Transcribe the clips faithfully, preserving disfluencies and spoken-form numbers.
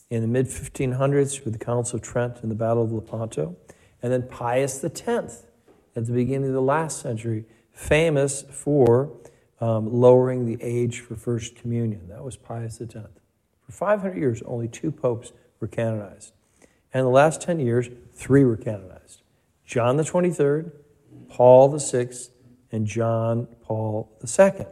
in the mid fifteen hundreds with the Council of Trent and the Battle of Lepanto. And then Pius the tenth at the beginning of the last century, famous for um, lowering the age for First Communion. That was Pius the tenth. For five hundred years, only two popes were canonized. And in the last ten years, three were canonized. John the twenty-third, Paul the sixth, and John Paul the second.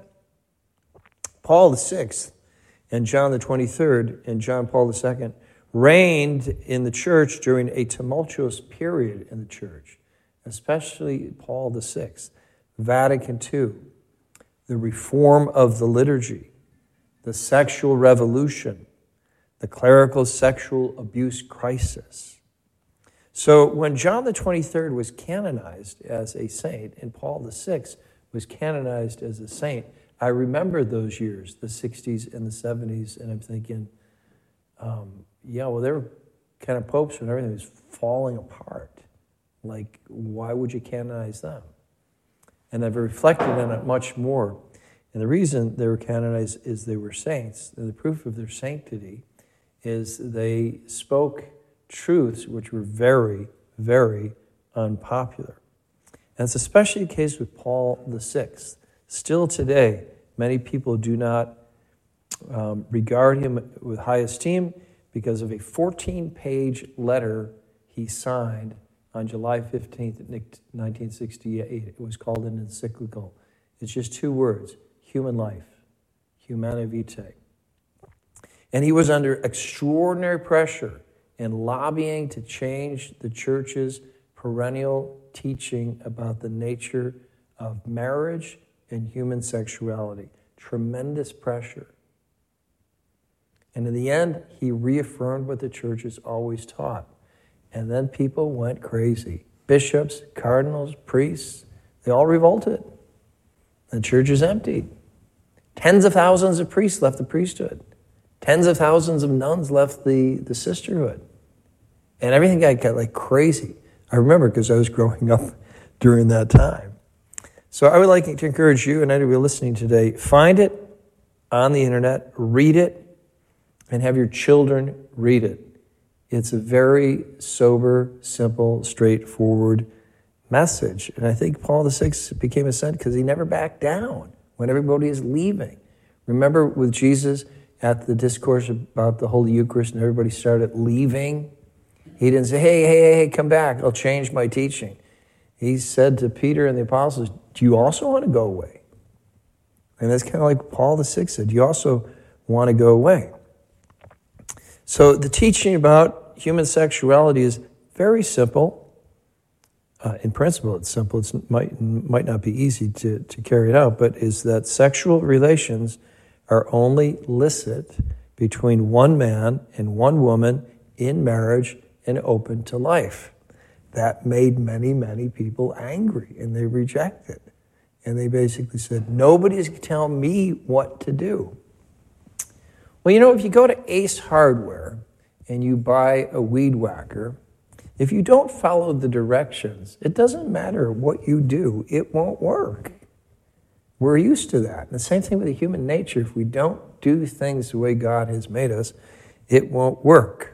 Paul the sixth and John the twenty-third and John Paul the second reigned in the church during a tumultuous period in the church, especially Paul the sixth, Vatican two, the reform of the liturgy, the sexual revolution, the clerical sexual abuse crisis. So when John the twenty-third was canonized as a saint and Paul the sixth was canonized as a saint, I remember those years, the sixties and the seventies, and I'm thinking, um, yeah, well, they were kind of popes when everything was falling apart. Like, why would you canonize them? And I've reflected on it much more. And the reason they were canonized is they were saints. And the proof of their sanctity is they spoke truths which were very, very unpopular. And it's especially the case with Paul the sixth. Still today, many people do not um, regard him with high esteem because of a fourteen-page letter he signed on July fifteenth, nineteen sixty-eight. It was called an encyclical. It's just two words, human life, Humanae Vitae. And he was under extraordinary pressure in lobbying to change the church's perennial teaching about the nature of marriage and human sexuality. Tremendous pressure. And in the end, he reaffirmed what the church has always taught. And then people went crazy. Bishops, cardinals, priests, they all revolted. The church is emptied. Tens of thousands of priests left the priesthood. Tens of thousands of nuns left the, the sisterhood. And everything got, got like crazy. I remember because I was growing up during that time. So I would like to encourage you and anybody listening today, find it on the internet, read it, and have your children read it. It's a very sober, simple, straightforward message. And I think Paul the sixth became a saint because he never backed down when everybody is leaving. Remember with Jesus at the discourse about the Holy Eucharist and everybody started leaving? He didn't say, hey, hey, hey, hey, come back. I'll change my teaching. He said to Peter and the apostles, do you also want to go away? And that's kind of like Paul the sixth said, do you also want to go away? So the teaching about human sexuality is very simple. Uh, in principle, it's simple. It might, might not be easy to, to carry it out, but is that sexual relations are only licit between one man and one woman in marriage and open to life. That made many, many people angry, and they rejected. And they basically said, nobody's going to tell me what to do. Well, you know, if you go to Ace Hardware and you buy a weed whacker, if you don't follow the directions, it doesn't matter what you do, it won't work. We're used to that. And the same thing with the human nature. If we don't do things the way God has made us, it won't work.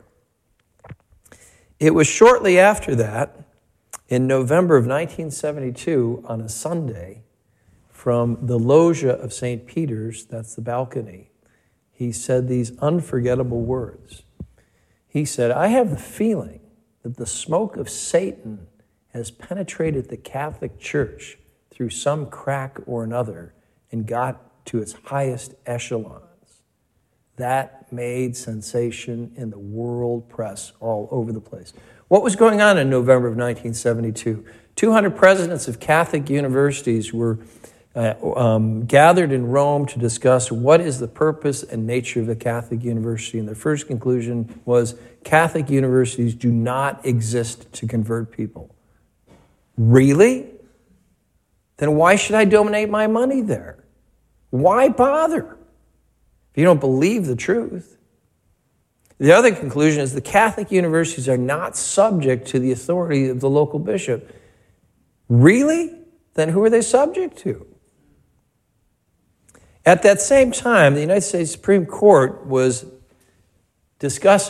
It was shortly after that, in November of nineteen seventy-two, on a Sunday, from the loggia of Saint Peter's, that's the balcony, he said these unforgettable words. He said, I have the feeling that the smoke of Satan has penetrated the Catholic Church through some crack or another and got to its highest echelons. That made sensation in the world press all over the place. What was going on in November of nineteen seventy-two? two hundred presidents of Catholic universities were uh, um, gathered in Rome to discuss what is the purpose and nature of the Catholic university. And their first conclusion was Catholic universities do not exist to convert people. Really? Then why should I donate my money there? Why bother? If you don't believe the truth. The other conclusion is the Catholic universities are not subject to the authority of the local bishop. Really? Then who are they subject to? At that same time, the United States Supreme Court was discussing